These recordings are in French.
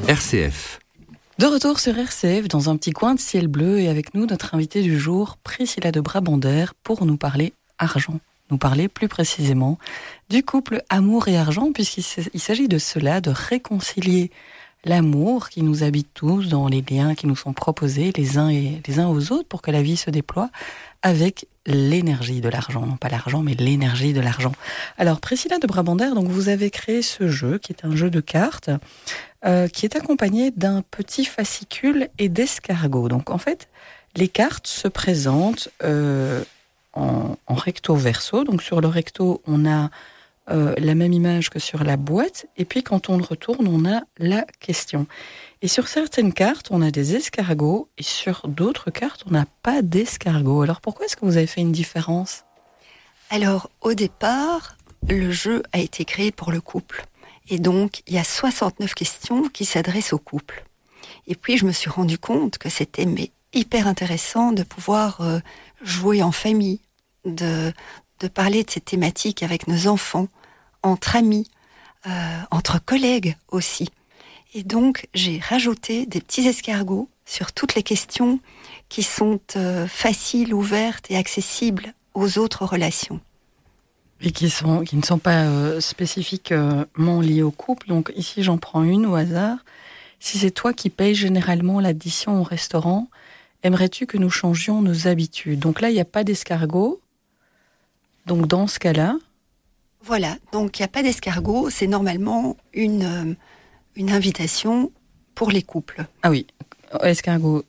RCF. De retour sur RCF, dans un petit coin de ciel bleu, et avec nous, notre invitée du jour, Priscilla de Brabander, pour nous parler argent. Nous parler plus précisément du couple amour et argent, puisqu'il s'agit de cela, de réconcilier l'amour qui nous habite tous dans les liens qui nous sont proposés les uns aux autres pour que la vie se déploie avec l'énergie de l'argent. Non pas l'argent, mais l'énergie de l'argent. Alors, Priscilla de Brabander, donc vous avez créé ce jeu, qui est un jeu de cartes, qui est accompagné d'un petit fascicule et d'escargots. Donc, en fait, les cartes se présentent en recto verso. Donc, sur le recto, on a la même image que sur la boîte, et puis quand on le retourne, on a la question. Et sur certaines cartes, on a des escargots, et sur d'autres cartes, on n'a pas d'escargots. Alors pourquoi est-ce que vous avez fait une différence ? Alors, au départ, le jeu a été créé pour le couple. Et donc, il y a 69 questions qui s'adressent au couple. Et puis, je me suis rendu compte que c'était hyper intéressant de pouvoir jouer en famille, de parler de ces thématiques avec nos enfants, entre amis, entre collègues aussi. Et donc, j'ai rajouté des petits escargots sur toutes les questions qui sont faciles, ouvertes et accessibles aux autres relations. Et qui ne sont pas spécifiquement liées au couple. Donc ici, j'en prends une au hasard. Si c'est toi qui payes généralement l'addition au restaurant, aimerais-tu que nous changions nos habitudes ? Donc là, il n'y a pas d'escargot. Donc dans ce cas-là... Voilà, donc il n'y a pas d'escargot, c'est normalement une invitation pour les couples. Ah oui, escargot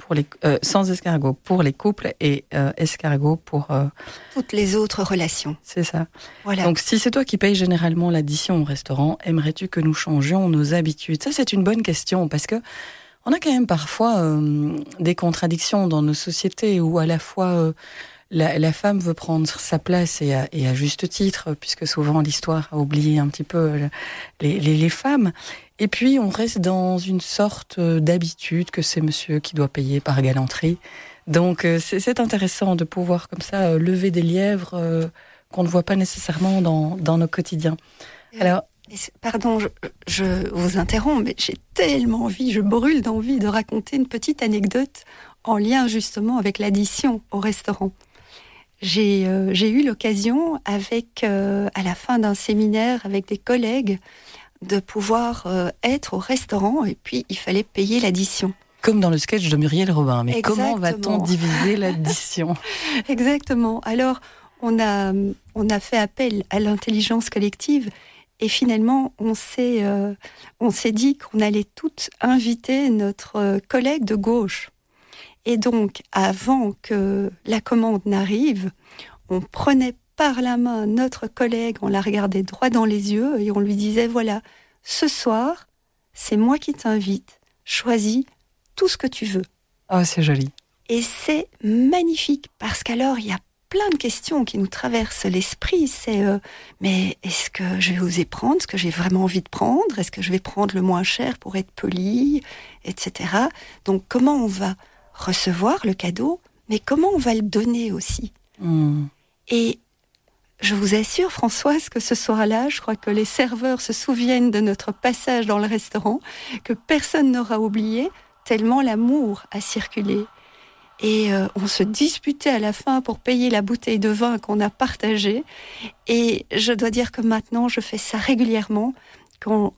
sans escargot pour les couples et escargot pour... toutes les autres relations. C'est ça. Voilà. Donc si c'est toi qui payes généralement l'addition au restaurant, aimerais-tu que nous changions nos habitudes ? Ça, c'est une bonne question parce que on a quand même parfois des contradictions dans nos sociétés où à la fois... La femme veut prendre sa place et à juste titre, puisque souvent l'histoire a oublié un petit peu les femmes. Et puis on reste dans une sorte d'habitude que c'est monsieur qui doit payer par galanterie. Donc c'est intéressant de pouvoir comme ça lever des lièvres qu'on ne voit pas nécessairement dans nos quotidiens. Alors, pardon, je vous interromps, mais j'ai tellement envie, je brûle d'envie de raconter une petite anecdote en lien justement avec l'addition au restaurant. J'ai eu l'occasion, à la fin d'un séminaire avec des collègues, de pouvoir être au restaurant et puis il fallait payer l'addition. Comme dans le sketch de Muriel Robin, mais Exactement. Comment va-t-on diviser l'addition ? Exactement. Alors, on a fait appel à l'intelligence collective et finalement, on s'est dit qu'on allait toutes inviter notre collègue de gauche. Et donc, avant que la commande n'arrive, on prenait par la main notre collègue, on la regardait droit dans les yeux et on lui disait, voilà, ce soir, c'est moi qui t'invite, choisis tout ce que tu veux. Oh, c'est joli. Et c'est magnifique, parce qu'alors, il y a plein de questions qui nous traversent l'esprit. C'est, mais est-ce que je vais oser prendre ce que j'ai vraiment envie de prendre ? Est-ce que je vais prendre le moins cher pour être poli, etc. Donc, comment on va recevoir le cadeau, mais comment on va le donner aussi. Et je vous assure, Françoise, que ce soir-là, je crois que les serveurs se souviennent de notre passage dans le restaurant, que personne n'aura oublié, tellement l'amour a circulé. Et on se disputait à la fin pour payer la bouteille de vin qu'on a partagée. Et je dois dire que maintenant, je fais ça régulièrement quand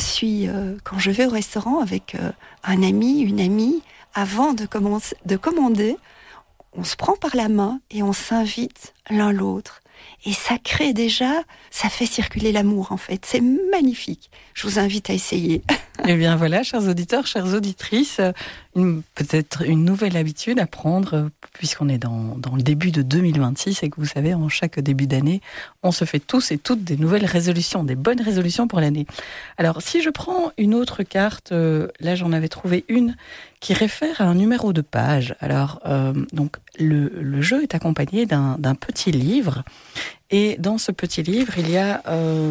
je vais au restaurant avec un ami, une amie. Avant de commander, on se prend par la main et on s'invite l'un l'autre. Et ça crée déjà, ça fait circuler l'amour en fait. C'est magnifique. Je vous invite à essayer. Eh bien voilà, chers auditeurs, chères auditrices, peut-être une nouvelle habitude à prendre, puisqu'on est dans le début de 2026 et que vous savez, en chaque début d'année, on se fait tous et toutes des nouvelles résolutions, des bonnes résolutions pour l'année. Alors, si je prends une autre carte, là j'en avais trouvé une qui réfère à un numéro de page. Alors, donc le jeu est accompagné d'un petit livre, et dans ce petit livre, il y a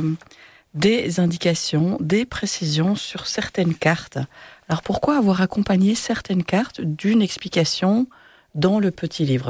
des indications, des précisions sur certaines cartes. Alors pourquoi avoir accompagné certaines cartes d'une explication dans le petit livre ?